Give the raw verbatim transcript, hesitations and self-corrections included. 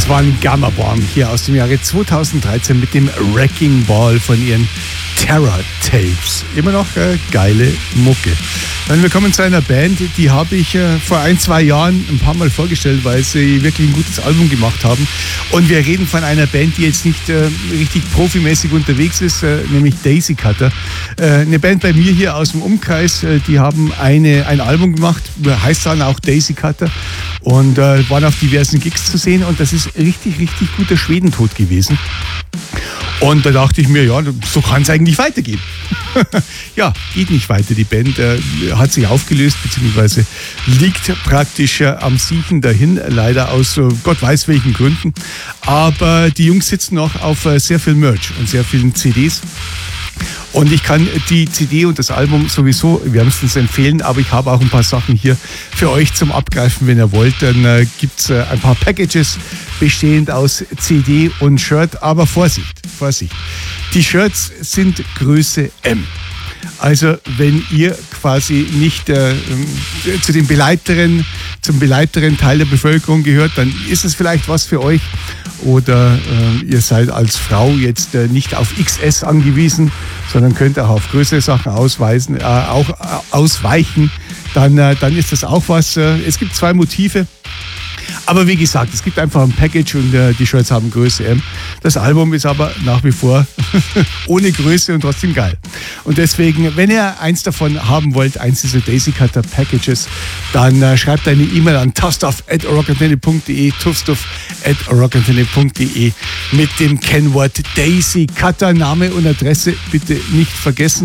waren Gamma Bomb hier aus dem Jahre zweitausenddreizehn mit dem Wrecking Ball von ihren Terror Tapes. Immer noch äh, geile Mucke. Dann wir kommen zu einer Band, die habe ich äh, vor ein, zwei Jahren ein paar Mal vorgestellt, weil sie wirklich ein gutes Album gemacht haben. Und wir reden von einer Band, die jetzt nicht äh, richtig profimäßig unterwegs ist, äh, nämlich Daisy Cutter. Äh, eine Band bei mir hier aus dem Umkreis, äh, die haben eine, ein Album gemacht, heißt dann auch Daisy Cutter, und äh, waren auf diversen Gigs zu sehen, und das ist richtig, richtig guter Schwedentod gewesen. Und da dachte ich mir, ja, so kann es eigentlich weitergehen. Ja, geht nicht weiter. Die Band äh, hat sich aufgelöst, beziehungsweise liegt praktisch äh, am Siechen dahin, leider aus äh, Gott weiß welchen Gründen. Aber die Jungs sitzen noch auf äh, sehr viel Merch und sehr vielen C Ds. Und ich kann die C D und das Album sowieso wärmstens empfehlen, aber ich habe auch ein paar Sachen hier für euch zum Abgreifen, wenn ihr wollt. Dann äh, gibt es äh, ein paar Packages bestehend aus C D und Shirt, aber Vorsicht, Vorsicht. Die Shirts sind Größe M. Also wenn ihr quasi nicht äh, zu den beleibteren, zum beleibteren Teil der Bevölkerung gehört, dann ist es vielleicht was für euch. Oder äh, ihr seid als Frau jetzt äh, nicht auf X S angewiesen, sondern könnt auch auf größere Sachen ausweisen, äh, auch äh, ausweichen. Dann, äh, dann ist das auch was. Äh, es gibt zwei Motive. Aber wie gesagt, es gibt einfach ein Package, und äh, die Shirts haben Größe M. Das Album ist aber nach wie vor ohne Größe und trotzdem geil. Und deswegen, wenn ihr eins davon haben wollt, eins dieser Daisy Cutter Packages, dann äh, schreibt eine E-Mail an tough at rockantenne punkt de, toughstuff at rockantenne punkt de mit dem Kennwort Daisy Cutter. Name und Adresse bitte nicht vergessen.